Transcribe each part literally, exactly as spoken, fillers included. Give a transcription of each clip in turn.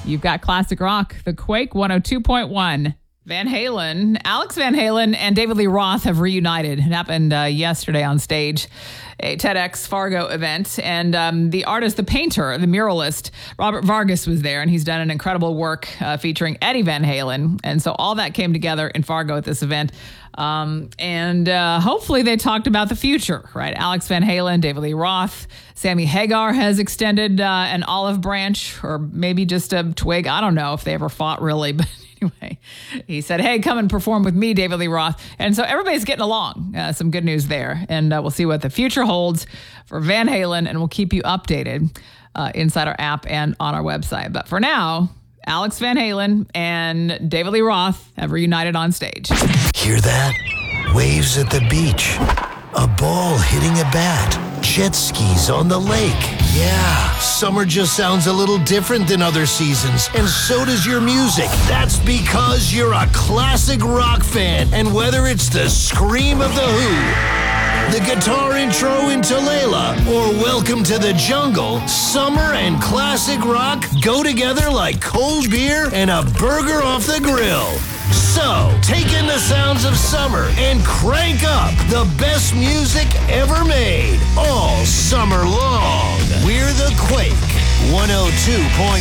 You've got classic rock, the Quake one oh two point one. Van Halen, Alex Van Halen and David Lee Roth have reunited. It happened uh, yesterday on stage, a TEDx Fargo event. And um, the artist, the painter, the muralist, Robert Vargas was there. And he's done an incredible work uh, featuring Eddie Van Halen. And so all that came together in Fargo at this event. Um, and uh, hopefully they talked about the future, right? Alex Van Halen, David Lee Roth, Sammy Hagar has extended uh, an olive branch or maybe just a twig. I don't know if they ever fought really, but anyway, he said, hey, come and perform with me, David Lee Roth. And so everybody's getting along. Uh, some good news there. And uh, we'll see what the future holds for Van Halen, and we'll keep you updated uh, inside our app and on our website. But for now, Alex Van Halen and David Lee Roth have reunited on stage. Hear that? Waves at the beach. A ball hitting a bat. Jet skis on the lake. Yeah, summer just sounds a little different than other seasons, and so does your music. That's because you're a classic rock fan, and whether it's the scream of the Who, the guitar intro into Layla, or Welcome to the Jungle, summer and classic rock go together like cold beer and a burger off the grill. So, take in the sounds of summer and crank up the best music ever made all summer long. We're the Quake one oh two point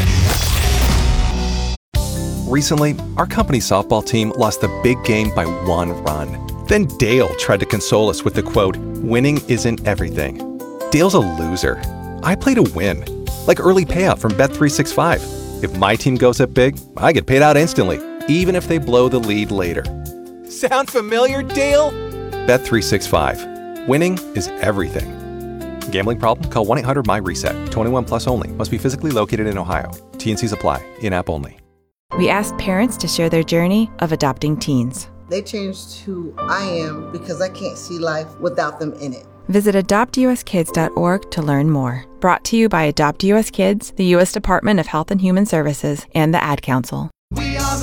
one. Recently, our company softball team lost the big game by one run. Then Dale tried to console us with the quote, winning isn't everything. Dale's a loser. I play to win. Like early payout from Bet three sixty-five. If my team goes up big, I get paid out instantly, even if they blow the lead later. Sound familiar, Dale? Bet three sixty-five. Winning is everything. Gambling problem? Call one eight hundred M Y reset. twenty-one plus only. Must be physically located in Ohio. T N Cs apply. In-app only. We asked parents to share their journey of adopting teens. They changed who I am because I can't see life without them in it. Visit adopt u s kids dot org to learn more. Brought to you by Adopt U S Kids, the U S Department of Health and Human Services, and the Ad Council.